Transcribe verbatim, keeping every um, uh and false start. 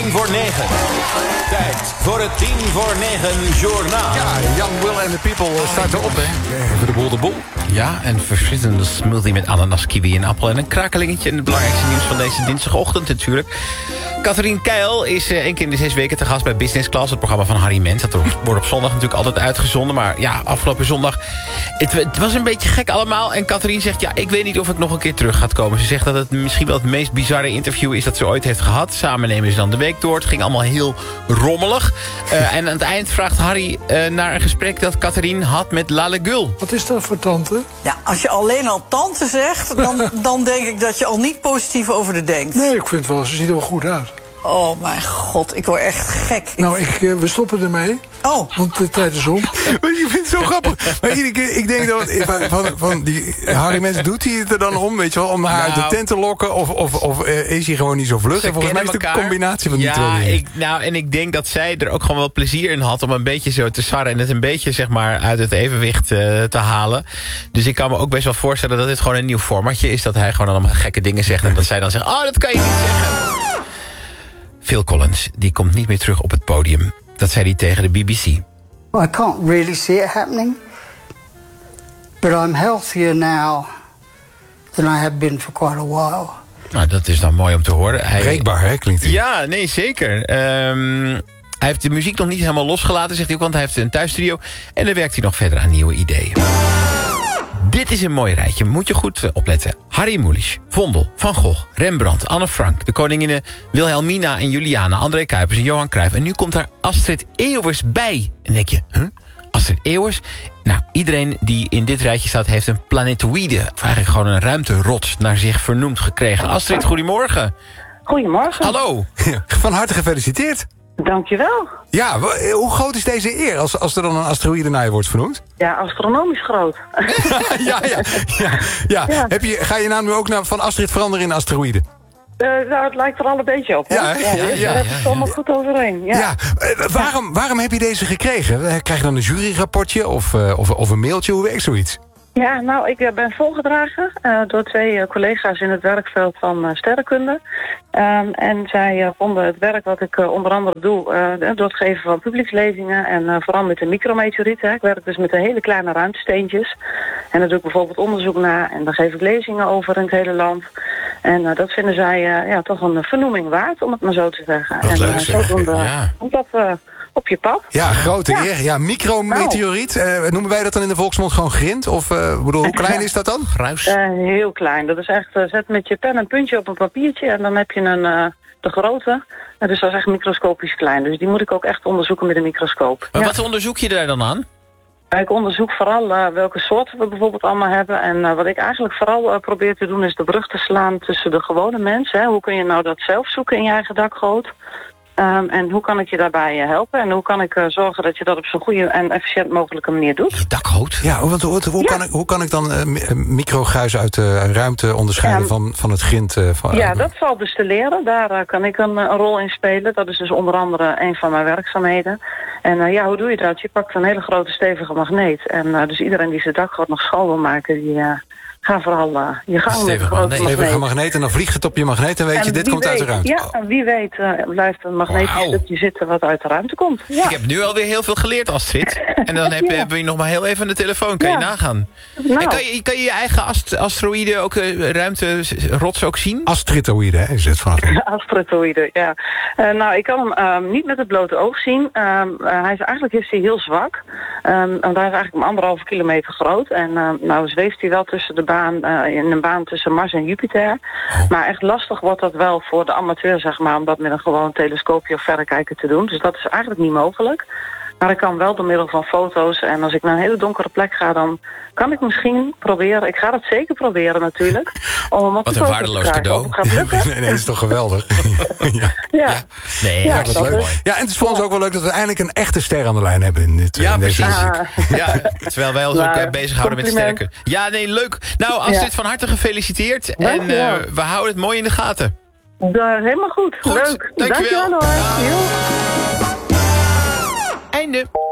tien voor negen. Tijd voor het tien voor negen journaal. Ja, Jan, Will en de People starten op, hè. Even de boel de boel. Ja, een verfrissende smoothie met ananas, kiwi en appel... en een krakelingetje in het belangrijkste nieuws van deze dinsdagochtend natuurlijk. Catherine Keil is uh, één keer in de zes weken te gast bij Business Class... het programma van Harry Mens. Dat wordt op zondag natuurlijk altijd uitgezonden. Maar ja, afgelopen zondag... Het, het was een beetje gek allemaal. En Catherine zegt, ja, ik weet niet of ik nog een keer terug ga komen. Ze zegt dat het misschien wel het meest bizarre interview is... dat ze ooit heeft gehad. Samen nemen ze dan de week door. Het ging allemaal heel rommelig. Uh, en aan het eind vraagt Harry uh, naar een gesprek... dat Catherine had met Lale Gül. Wat is dat voor tante? Ja, als je alleen al tante zegt... dan, dan denk ik dat je al niet positief over de denkt. Nee, ik vind wel, ze ziet er wel goed uit. Oh mijn god, ik word echt gek. Nou, ik, uh, we stoppen ermee. Oh. Want de tijd is om. Maar je vindt het zo grappig. Maar iedere keer, ik denk dat van, van die Harry Mens doet hij het er dan om, weet je wel, om haar Nou, uit de tent te lokken, of, of, of uh, is hij gewoon niet zo vlug? En volgens mij is het een combinatie van die ja, twee dingen. ik, nou, en ik denk dat zij er ook gewoon wel plezier in had om een beetje zo te sarren en het een beetje, zeg maar, uit het evenwicht uh, te halen. Dus ik kan me ook best wel voorstellen dat dit gewoon een nieuw formatje is, dat hij gewoon allemaal gekke dingen zegt en dat zij dan zegt, oh, dat kan je niet zeggen. Phil Collins, die komt niet meer terug op het podium. Dat zei hij tegen de B B C. I can't really see it happening. But I'm healthier now than I have been for quite a while. Nou, dat is dan mooi om te horen. Hij... Breekbaar, hè, klinkt hij. Ja, nee, zeker. Um, hij heeft de muziek nog niet helemaal losgelaten, zegt hij ook, want hij heeft een thuisstudio. En dan werkt hij nog verder aan nieuwe ideeën. Dit is een mooi rijtje, moet je goed opletten. Harry Mulisch, Vondel, Van Gogh, Rembrandt, Anne Frank... de koninginnen Wilhelmina en Juliana, André Kuipers en Johan Cruijff. En nu komt daar Astrid Eeuwers bij. En dan denk je, huh? Astrid Eeuwers? Nou, iedereen die in dit rijtje staat heeft een planetoïde... of eigenlijk gewoon een ruimterots naar zich vernoemd gekregen. Astrid, goedemorgen. Goedemorgen. Hallo. Van harte gefeliciteerd. Dankjewel. Ja, hoe groot is deze eer als, als er dan een asteroïde naar je wordt vernoemd? Ja, astronomisch groot. ja, ja, ja, ja. Ja. Heb je, ga je naam nu ook naar, van Astrid veranderen in asteroïde? Uh, nou, het lijkt er al een beetje op. Hè? Ja, ja, ja, dus ja, daar heb ja, je het allemaal goed overeen. Ja. Ja, uh, waarom, waarom heb je deze gekregen? Krijg je dan een juryrapportje of, uh, of, of een mailtje? Hoe werkt zoiets? Ja, nou, ik uh, ben volgedragen uh, door twee uh, collega's in het werkveld van uh, sterrenkunde. Um, en zij uh, vonden het werk wat ik uh, onder andere doe... Uh, door het geven van publiekslezingen en uh, vooral met de micrometeorieten. Ik werk dus met de hele kleine ruimtesteentjes. En daar doe ik bijvoorbeeld onderzoek naar en daar geef ik lezingen over in het hele land. En uh, dat vinden zij uh, ja, toch een vernoeming waard, om het maar zo te zeggen. Wat en leuk, uh, zeg. zo komt Ja. dat uh, op je pad. Ja, grote Ja. eer. Ja, micrometeoriet. Uh, noemen wij dat dan in de volksmond gewoon grind? Of uh, bedoel, hoe klein is dat dan? Gruis. Uh, heel klein. Dat is echt, uh, zet met je pen een puntje op een papiertje en dan heb je een, uh, de grootte. Uh, dus dat is echt microscopisch klein. Dus die moet ik ook echt onderzoeken met een microscoop. Maar Ja. wat onderzoek je daar dan aan? Ik onderzoek vooral uh, welke soorten we bijvoorbeeld allemaal hebben. En uh, wat ik eigenlijk vooral uh, probeer te doen is de brug te slaan tussen de gewone mens. Hè. Hoe kun je nou dat zelf zoeken in je eigen dakgoot? Um, en hoe kan ik je daarbij uh, helpen? En hoe kan ik uh, zorgen dat je dat op zo'n goede en efficiënt mogelijke manier doet? Je dakgoot? Ja, want hoe, hoe, Ja. Kan, ik, hoe kan ik dan uh, mi- microgruis uit de uh, ruimte onderscheiden Ja. van, van het grind? Uh, van, Ja, dat valt dus te leren. Daar uh, kan ik een, een rol in spelen. Dat is dus onder andere een van mijn werkzaamheden. En uh, ja, hoe doe je dat? Je pakt een hele grote stevige magneet. En uh, dus iedereen die zijn dakgoot nog schoon wil maken, die uh, gaat vooral uh, je gang met de Stevige grote magneet. magneet. Stevige magneet en dan vliegt het op je magneet en weet je, En dit wie komt uit de weet- ruimte. Ja, en wie weet uh, blijft een magnetisch Wauw. stukje zitten wat uit de ruimte komt. Ja. Ik heb nu alweer heel veel geleerd, Astrid. En dan heb, Ja. hebben we je nog maar heel even aan de telefoon. Kan je Ja. nagaan. Nou. En kan je, kan je je eigen ast asteroïde, ook uh, ruimterots ook zien? Astritoïde, hè, is het vanaf nu. Asteroïde, ja. Uh, nou, ik kan hem um, niet met het blote oog zien. Um, uh, hij is eigenlijk is hij heel zwak. Um, en hij is eigenlijk om anderhalve kilometer groot. En uh, nou zweeft hij wel tussen de baan, uh, in een baan tussen Mars en Jupiter. Oh. Maar echt lastig wordt dat wel voor de amateur, zeg maar, om dat met een gewoon telescoopje of verrekijker te doen. Dus dat is eigenlijk niet mogelijk. Maar ik kan wel door middel van foto's. En als ik naar een hele donkere plek ga, dan kan ik misschien proberen. Ik ga dat zeker proberen natuurlijk. Om hem op Wat de een foto waardeloos te krijgen. cadeau. Of het gaat lukken. Nee, nee, dat is toch geweldig. ja. Ja. Nee, Ja, hartstikke dat is- mooi. ja, en het is voor ons ook wel leuk dat we eindelijk een echte ster aan de lijn hebben in, dit, Ja, in deze precies. muziek. Ah. Ja, terwijl wij ons ook Nou, uh, bezighouden met compliment. sterken. Ja, nee, leuk. Nou, Astrid, Ja. van harte gefeliciteerd. En Dankjewel. uh, we houden het mooi in de gaten. Da- helemaal goed. Goed, Leuk. dankjewel. Dankjewel hoor. Jo. Einde.